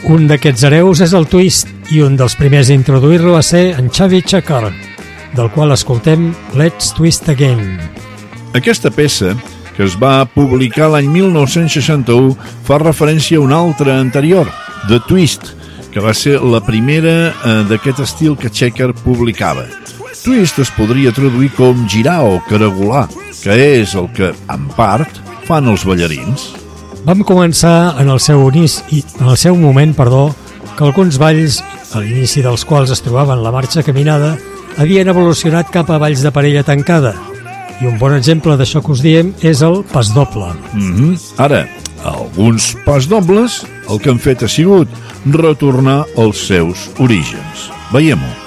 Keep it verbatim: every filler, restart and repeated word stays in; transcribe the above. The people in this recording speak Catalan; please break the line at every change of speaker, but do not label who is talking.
Un d'aquests hereus és el twist, i un dels primers a introduir-lo va ser en Xavi Chakar, del qual escoltem Let's Twist Again.
Aquesta peça, que es va publicar l'any mil nou-cents seixanta-u, fa referència a una altra anterior, The Twist, que va ser la primera eh, d'aquest estil que Chakar publicava. Twist es podria traduir com girar o caragolar, que és el que, en part, fan els ballarins.
Vam començar en el seu inici, en el seu moment, perdó, que alguns balls, a l'inici dels quals es trobaven la marxa caminada, havien evolucionat cap a balls de parella tancada. I un bon exemple d'això que us diem és el pasdoble.
Mm-hmm. Ara, alguns pasdobles el que han fet ha sigut retornar als seus orígens. Veiem-ho.